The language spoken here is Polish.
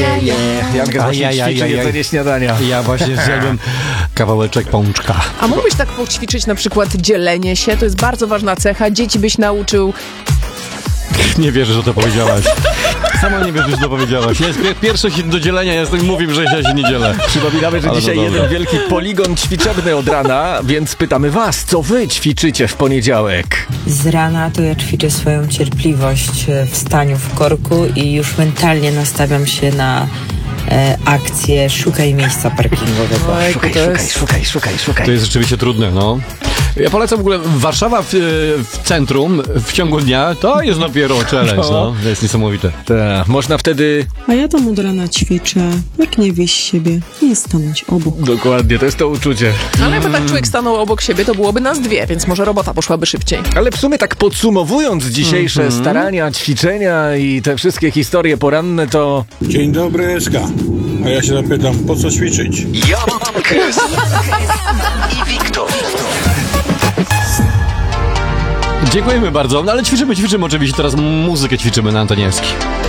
Janka właśnie ćwiczy jedzenie śniadania. Ja właśnie zjadłem kawałeczek pączka. A mógłbyś tak poćwiczyć na przykład dzielenie się? To jest bardzo ważna cecha. Dzieci byś nauczył. Nie wierzę, że to powiedziałaś. Sama nie wierzę, że to powiedziałaś. Jest pierwsze się do dzielenia, ja mówię, że ja się nie dzielę. Przypominamy, że Ale dzisiaj jeden wielki poligon ćwiczebny od rana, więc pytamy was, co wy ćwiczycie w poniedziałek? Z rana to ja ćwiczę swoją cierpliwość w staniu w korku i już mentalnie nastawiam się na akcję szukaj miejsca parkingowego. Szukaj. To jest rzeczywiście trudne, no. Ja polecam w ogóle Warszawa w centrum w ciągu dnia, to jest dopiero challenge, no. To jest niesamowite. Tak, można wtedy... A ja tam od rana ćwiczę, jak nie wieść siebie, nie stanąć obok. Dokładnie, to jest to uczucie. Ale jakby tak człowiek stanął obok siebie, to byłoby nas dwie, więc może robota poszłaby szybciej. Ale w sumie tak podsumowując dzisiejsze starania, ćwiczenia i te wszystkie historie poranne, to... Dzień dobry, Eska. A ja się zapytam, po co ćwiczyć? Jankes i Wiktor. Dziękujemy bardzo, no ale ćwiczymy oczywiście, teraz muzykę ćwiczymy na Antoniewski.